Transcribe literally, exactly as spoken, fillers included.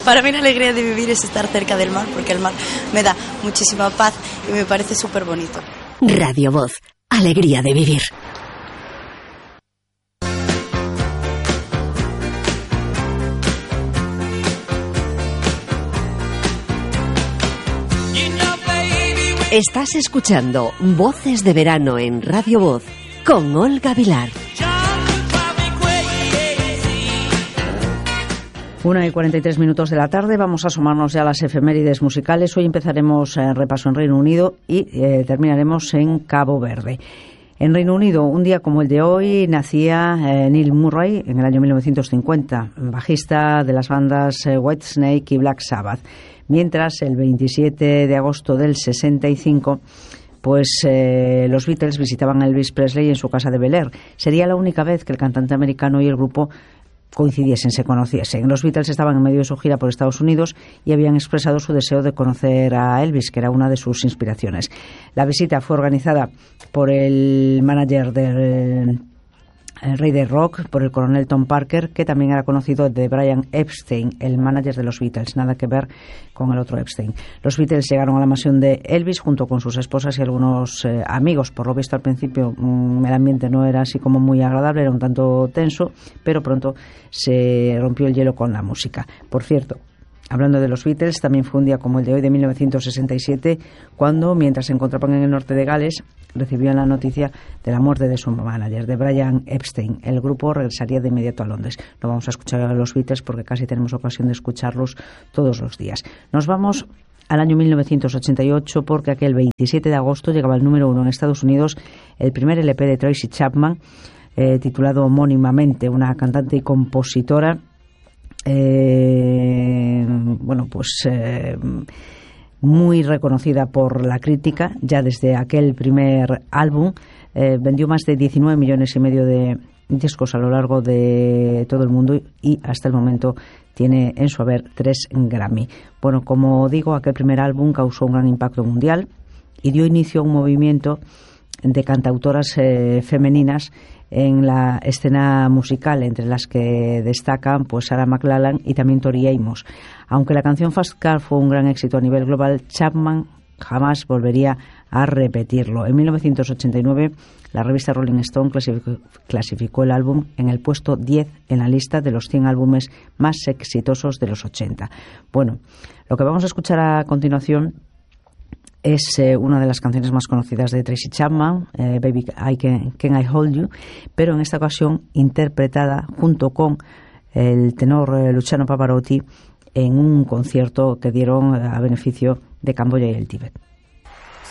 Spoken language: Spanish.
Para mí la alegría de vivir es estar cerca del mar, porque el mar me da muchísima paz y me parece súper bonito. Radio Voz, alegría de vivir. Estás escuchando Voces de Verano en Radio Voz con Olga Vilar. Una y cuarenta y tres minutos de la tarde, vamos a asomarnos ya a las efemérides musicales. Hoy empezaremos el repaso en Reino Unido y eh, terminaremos en Cabo Verde. En Reino Unido, un día como el de hoy, nacía eh, Neil Murray en el año mil novecientos cincuenta, bajista de las bandas eh, Whitesnake y Black Sabbath. Mientras, el veintisiete de agosto del sesenta y cinco, pues eh, los Beatles visitaban a Elvis Presley en su casa de Bel Air. Sería la única vez que el cantante americano y el grupo coincidiesen, se conociesen. Los Beatles estaban en medio de su gira por Estados Unidos y habían expresado su deseo de conocer a Elvis, que era una de sus inspiraciones. La visita fue organizada por el manager del el rey de rock, por el coronel Tom Parker, que también era conocido de Brian Epstein, el manager de los Beatles, nada que ver con el otro Epstein. Los Beatles llegaron a la mansión de Elvis junto con sus esposas y algunos eh, amigos. Por lo visto, al principio mmm, el ambiente no era así como muy agradable, era un tanto tenso, pero pronto se rompió el hielo con la música. Por cierto, hablando de los Beatles, también fue un día como el de hoy de mil novecientos sesenta y siete, cuando, mientras se encontraban en el norte de Gales, recibían la noticia de la muerte de su manager, de Brian Epstein. El grupo regresaría de inmediato a Londres. No vamos a escuchar a los Beatles porque casi tenemos ocasión de escucharlos todos los días. Nos vamos al año mil novecientos ochenta y ocho, porque aquel veintisiete de agosto llegaba al número uno en Estados Unidos el primer L P de Tracy Chapman, eh, titulado homónimamente, una cantante y compositora Eh, bueno, pues eh, muy reconocida por la crítica. Ya desde aquel primer álbum eh, vendió más de diecinueve millones y medio de discos a lo largo de todo el mundo y hasta el momento tiene en su haber tres Grammy. Bueno, como digo, aquel primer álbum causó un gran impacto mundial y dio inicio a un movimiento de cantautoras eh, femeninas en la escena musical, entre las que destacan pues Sarah McLachlan y también Tori Amos. Aunque la canción Fast Car fue un gran éxito a nivel global, Chapman jamás volvería a repetirlo. En mil novecientos ochenta y nueve, la revista Rolling Stone clasificó, clasificó el álbum en el puesto diez en la lista de los cien álbumes más exitosos de los ochenta. Bueno, lo que vamos a escuchar a continuación es eh, una de las canciones más conocidas de Tracy Chapman, eh, Baby I Can, Can I Hold You, pero en esta ocasión interpretada junto con el tenor eh, Luciano Pavarotti en un concierto que dieron a beneficio de Camboya y el Tíbet.